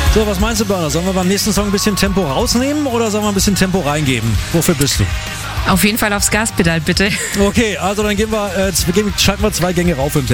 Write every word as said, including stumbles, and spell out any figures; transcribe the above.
So, was meinst du, Börner? Sollen wir beim nächsten Song ein bisschen Tempo rausnehmen oder sollen wir ein bisschen Tempo reingeben? Wofür bist du? Auf jeden Fall aufs Gaspedal, bitte. Okay, also dann gehen wir, äh, schalten wir zwei Gänge rauf im Tempo.